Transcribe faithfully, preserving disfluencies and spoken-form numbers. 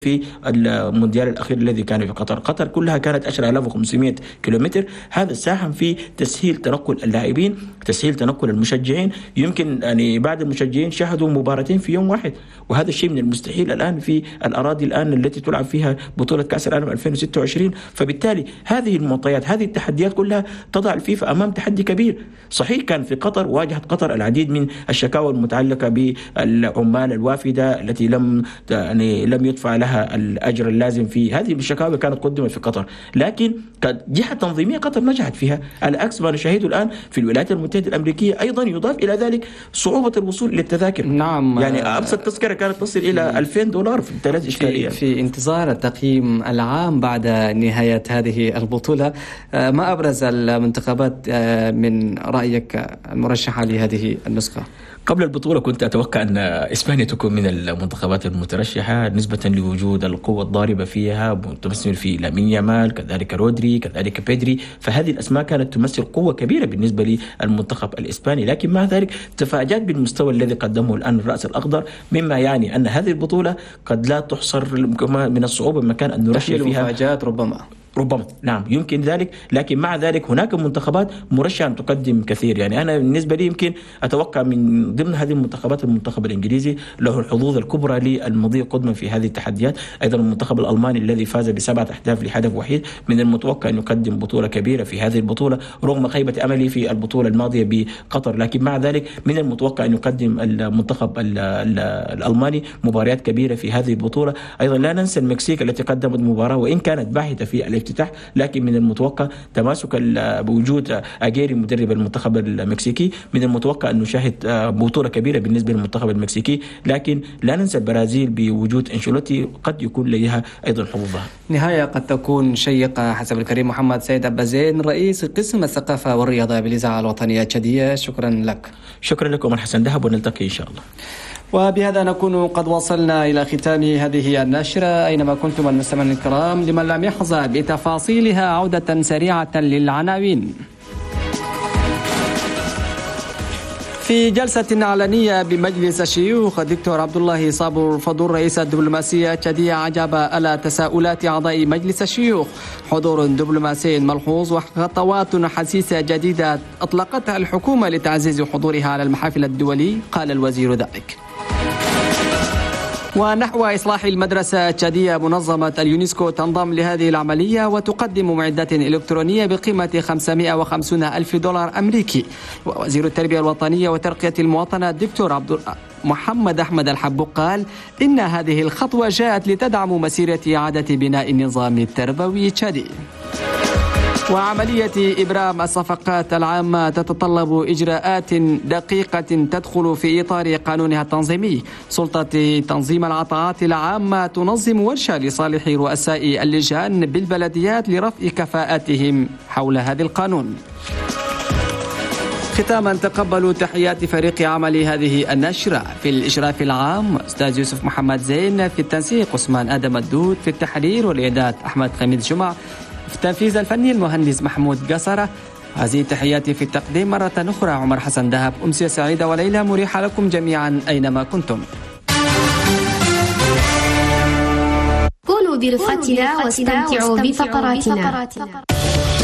في المونديال الأخير الذي كان في قطر. قطر كلها كانت عشرة آلاف وخمسمائة كيلومتر. هذا ساهم في تسهيل تنقل اللاعبين، تسهيل تنقل المشجعين. يمكن يعني بعض المشجعين شاهدوا مباراتين في يوم واحد، وهذا الشيء من المستحيل الآن في الأراضي الآن التي تلعب فيها بطولة كأس العالم ألفين وستة وعشرين. فبالتالي هذه المعطيات، هذه التحديات كلها تضع الفيفا أمام تحدي كبير. صحيح كان في قطر واجهت قطر العديد من الشكاوى المتعلقة بالعمال الوافدة التي لم يعني لم يدفع لها الأجر اللازم. في هذه الشكاوى كانت قدمت في قطر، لكن كجهة تنظيمية قطر نجحت فيها. على عكس ما نشاهده الآن في الولايات المتحدة الأمريكية. أيضا يضاف إلى ذلك صعوبة الوصول للتذاكر. نعم، يعني أبسط تذكرة كانت تصل إلى ألفين دولار في ثلاث إشكالية. في, في انتظار التقييم العام بعد نهاية هذه البطولة، ما أبرز المنتخبات من رأيك المرشحة لهذه النسخة؟ قبل البطولة كنت أتوقع أن إسبانيا تكون من المنتخبات المترشحة نسبة لوجود القوة الضاربة فيها، متمثل في لامين يامال، كذلك رودري، كذلك بيدري. فهذه الأسماء كانت تمثل قوة كبيرة بالنسبة للمنتخب الإسباني. لكن مع ذلك تفاجأت بالمستوى الذي قدمه الآن الرأس الأخضر، مما يعني أن هذه البطولة قد لا تحصر من الصعوبة بمكان أن نرشح فيها. مفاجآت ربما ربما نعم يمكن ذلك، لكن مع ذلك هناك منتخبات مرشحة أن تقدم كثير. يعني أنا بالنسبة لي يمكن أتوقع من ضمن هذه المنتخبات المنتخب الإنجليزي له الحظوظ الكبرى للمضي قدما في هذه التحديات. أيضا المنتخب الألماني الذي فاز بسبعة أهداف لهدف وحيد من المتوقع أن يقدم بطولة كبيرة في هذه البطولة رغم خيبة أملي في البطولة الماضية بقطر. لكن مع ذلك من المتوقع أن يقدم المنتخب الألماني مباريات كبيرة في هذه البطولة. أيضا لا ننسى المكسيك التي قدمت مباراة وإن كانت باهتة في الافتتاح، لكن من المتوقع تماسك بوجود أجيري مدرب المنتخب المكسيكي، من المتوقع أن نشاهد بطولة كبيرة بالنسبة للمنتخب المكسيكي. لكن لا ننسى البرازيل بوجود أنشيلوتي قد يكون لديها أيضا حظوظها. نهاية قد تكون شيقة حسب الكريم محمد سيد أبازين، رئيس قسم الثقافة والرياضة بالإذاعة الوطنية التشادية، شكرا لك. شكرا لكم حسن دهب، ونلتقي إن شاء الله. وبهذا نكون قد وصلنا إلى ختام هذه النشرة. أينما كنتم المستمعين الكرام، لمن لم يحظى بتفاصيلها عودة سريعة للعناوين. في جلسة علنية بمجلس الشيوخ، الدكتور عبد الله صابر فضول رئيس الدبلوماسية التشادية عجب على تساؤلات أعضاء مجلس الشيوخ. حضور دبلوماسي ملحوظ وخطوات حسيسة جديدة أطلقتها الحكومة لتعزيز حضورها على المحافل الدولي، قال الوزير ذلك. ونحو إصلاح المدرسة التشادية، منظمة اليونسكو تنضم لهذه العملية وتقدم معدات إلكترونية بقيمة خمسمائة وخمسين ألف دولار أمريكي. ووزير التربية الوطنية وترقية المواطنة الدكتور عبد محمد أحمد الحبوق قال إن هذه الخطوة جاءت لتدعم مسيرة إعادة بناء النظام التربوي التشادي. وعملية إبرام الصفقات العامة تتطلب إجراءات دقيقة تدخل في إطار قانونها التنظيمي. سلطة تنظيم العطاءات العامة تنظم ورشة لصالح رؤساء اللجان بالبلديات لرفع كفاءاتهم حول هذا القانون. ختاما، تقبلوا تحيات فريق عمل هذه النشرة. في الإشراف العام أستاذ يوسف محمد زين، في التنسيق عثمان آدم الدود، في التحرير والإعداد أحمد خميس جمع، في التنفيذ الفني المهندس محمود قصرة. هذه تحياتي في التقديم مرة أخرى عمر حسن دهب. أمسية سعيدة وليلة مريحة لكم جميعا أينما كنتم. كونوا برفقتنا واستمتعوا بفقراتنا.